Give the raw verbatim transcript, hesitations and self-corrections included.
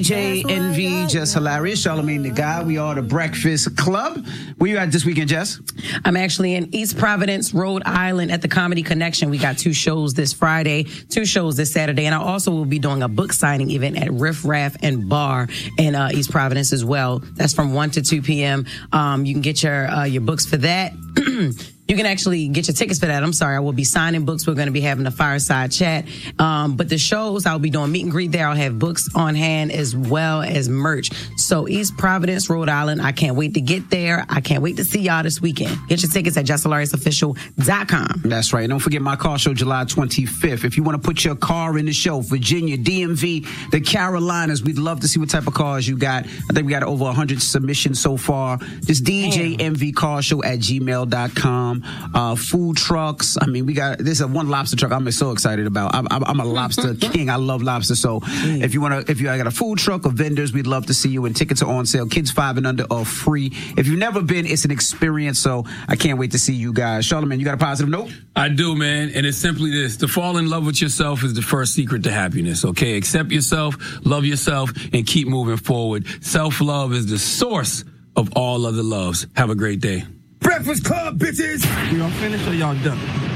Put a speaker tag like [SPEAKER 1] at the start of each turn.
[SPEAKER 1] D J Envy, Jess Hilarious, Charlamagne the Guy. We are the Breakfast Club. Where you at this weekend, Jess?
[SPEAKER 2] I'm actually in East Providence, Rhode Island at the Comedy Connection. We got two shows this Friday, two shows this Saturday, and I also will be doing a book signing event at Riff Raff and Bar in uh, East Providence as well. That's from one to two p.m. Um, you can get your uh, your books for that. You can actually get your tickets for that. I'm sorry. I will be signing books. We're going to be having a fireside chat. Um, but the shows, I'll be doing meet and greet there. I'll have books on hand as well as merch. So East Providence, Rhode Island. I can't wait to get there. I can't wait to see y'all this weekend. Get your tickets at jess hilarious official dot com.
[SPEAKER 1] That's right. And don't forget my car show July twenty-fifth. If you want to put your car in the show, Virginia, D M V, the Carolinas, we'd love to see what type of cars you got. I think we got over one hundred submissions so far. Just D J M V car show at gmail dot com. Uh, food trucks. I mean, we got this is one lobster truck I'm so excited about. I'm, I'm, I'm a lobster king. I love lobster. So mm. if you want to, if you got a food truck or vendors, we'd love to see you. And tickets are on sale. Kids five and under are free. If you've never been, it's an experience. So I can't wait to see you guys. Charlamagne, you got a positive note?
[SPEAKER 3] I do, man. And it's simply this: to fall in love with yourself is the first secret to happiness. Okay, accept yourself, love yourself, and keep moving forward. Self-love is the source of all other loves. Have a great day.
[SPEAKER 4] Breakfast Club, bitches!
[SPEAKER 5] Y'all finished or y'all done?